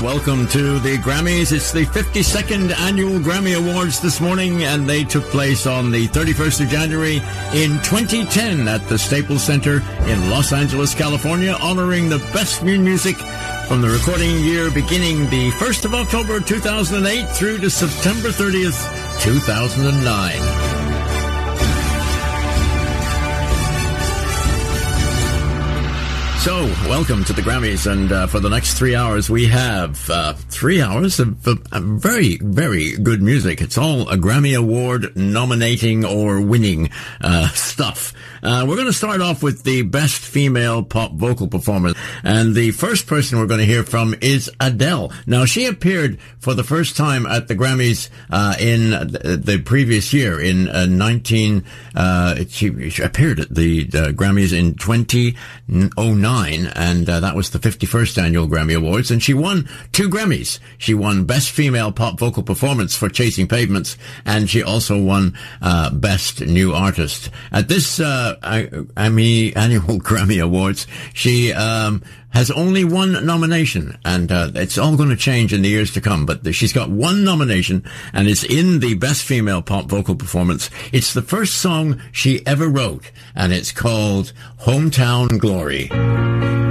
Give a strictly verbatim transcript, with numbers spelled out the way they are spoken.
Welcome to the Grammys. It's the fifty-second Annual Grammy Awards this morning, and they took place on the thirty-first of January in twenty ten at the Staples Center in Los Angeles, California, honoring the best new music from the recording year beginning the first of October two thousand eight through to September thirtieth, two thousand nine. So, welcome to the Grammys, and uh, for the next three hours, we have uh, three hours of, of, of very, very good music. It's all a Grammy Award nominating or winning uh, stuff. Uh, we're going to start off with the Best Female Pop Vocal Performance, and the first person we're going to hear from is Adele. Now, she appeared for the first time at the Grammys uh, in the previous year, in uh, nineteen. Uh, she, she appeared at the uh, Grammys in twenty oh nine. And uh, that was the fifty-first Annual Grammy Awards, and she won two Grammys. She won Best Female Pop Vocal Performance for Chasing Pavements, and she also won uh, Best New Artist. At this uh, Annual Grammy Awards, she um, has only one nomination, and uh, it's all going to change in the years to come, but she's got one nomination, and it's in the Best Female Pop Vocal Performance. It's the first song she ever wrote, and it's called Hometown Glory.